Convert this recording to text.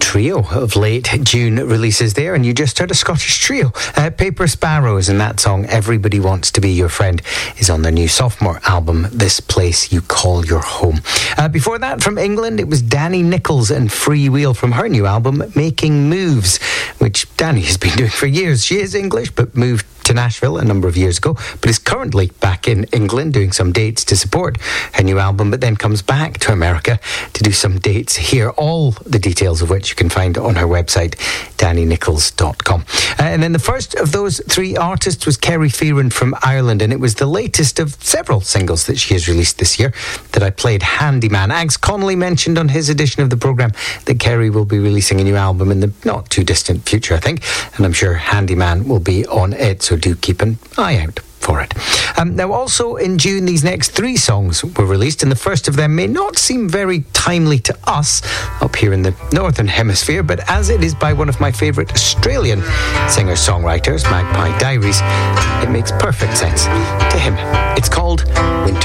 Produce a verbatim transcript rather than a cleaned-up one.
trio of late June releases there, and you just heard a Scottish trio, uh, Paper Sparrows, and that song Everybody Wants to Be Your Friend is on their new sophomore album, This Place You Call Your Home. Uh, before that, from England, it was Danny Nichols and Free Wheel from her new album Making Moves, which Danny has been doing for years. She is English but moved to Nashville a number of years ago, but is currently back in England doing some dates to support her new album, but then comes back to America to do some dates here, all the details of which you can find on her website, danny nichols dot com. Uh, and then the first of those three artists was Kerry Fearon from Ireland, and it was the latest of several singles that she has released this year that I played. Handyman. Ags Connolly mentioned on his edition of the programme that Kerry will be releasing a new album in the not too distant future, I think, and I'm sure Handyman will be on it, so do keep an eye out for it. Um, now, also in June, these next three songs were released, and the first of them may not seem very timely to us up here in the Northern Hemisphere, but as it is by one of my favourite Australian singer-songwriters, Magpie Diaries, it makes perfect sense to him. It's called Winter